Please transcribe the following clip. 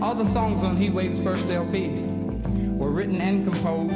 All the songs on Heatwave's first LP were written and composed